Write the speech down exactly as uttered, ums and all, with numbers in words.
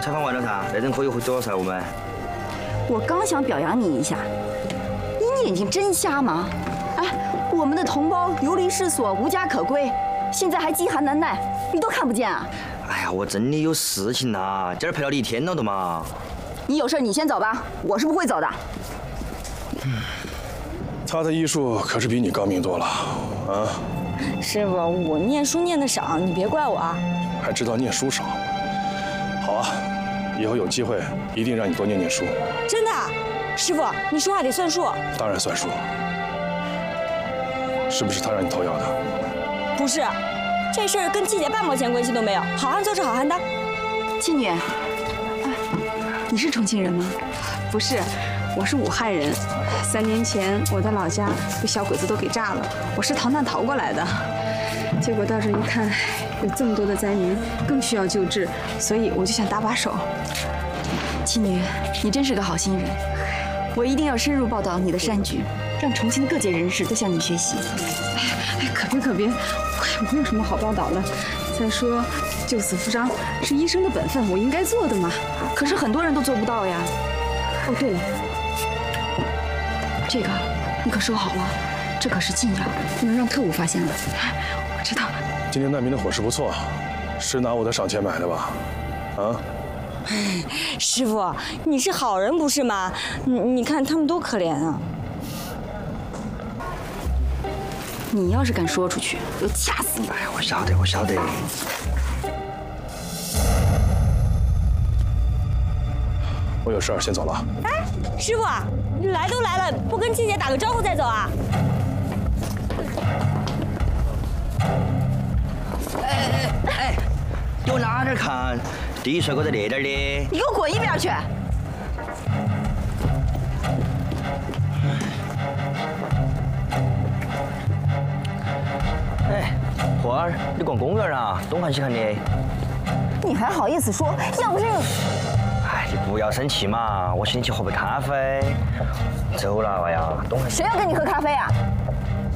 采访完了噻，那人可以回走了噻，我们。 我刚想表扬你一下，你眼睛真瞎吗？哎，我们的同胞流离失所，无家可归，现在还饥寒难耐，你都看不见啊？ 哎呀，我真的有事情呐，今儿陪了你一天了的嘛。 你有事你先走吧，我是不会走的。 他的医术可是比你高明多了，啊！ 师傅，我念书念得少，你别怪我啊。 还知道念书少？好啊，以后有机会一定让你多念念书。 真的？师傅，你说话得算数。 当然算数。是不是他让你偷药的？ 不是，这事儿跟季姐半毛钱关系都没有。好汉做事好汉当。 庆女，哎，你是重庆人吗？ 不是。我是武汉人，三年前我的老家被小鬼子都给炸了，我是逃难逃过来的。结果到这一看，有这么多的灾民更需要救治，所以我就想搭把手。 妻女，你真是个好心人，我一定要深入报道你的善举，让重庆的各界人士都向你学习。 哎，可别可别，我没有什么好报道的。再说，救死扶伤是医生的本分，我应该做的嘛。 可是很多人都做不到呀。 哦，对了。 这个你可收好了，这可是禁药，不能让特务发现了。 我知道。 今天难民的伙食不错，是拿我的赏钱买的吧？啊？ 师傅，你是好人不是吗？你你看他们多可怜啊！ 你要是敢说出去，我掐死你！ 哎，我晓得，我晓得。 我有事儿，先走了。 哎，师傅，你来都来了，不跟季姐打个招呼再走啊？ 哎哎哎，你往哪点看？第一帅哥在那点的。 你给我滚一边去！ 哎，花儿，你逛公园啊？东看西看的。 你还好意思说？要不是你…… 哎，你不要生气嘛，我请你去喝杯咖啡。走了，娃呀，东看。 谁要跟你喝咖啡啊？